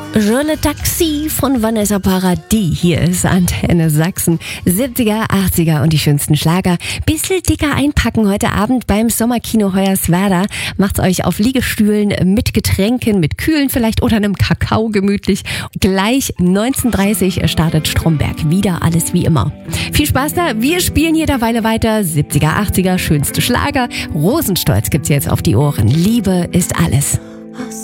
Je le Taxi von Vanessa Paradis. Hier ist Antenne Sachsen. 70er, 80er und die schönsten Schlager. Bisschen dicker einpacken heute Abend beim Sommerkino Hoyerswerda. Macht's euch auf Liegestühlen mit Getränken, mit Kühlen vielleicht oder einem Kakao gemütlich. Gleich 19:30 startet Stromberg. Wieder alles wie immer. Viel Spaß da. Wir spielen hier derweil weiter. 70er, 80er, schönste Schlager. Rosenstolz gibt's jetzt auf die Ohren. Liebe ist alles.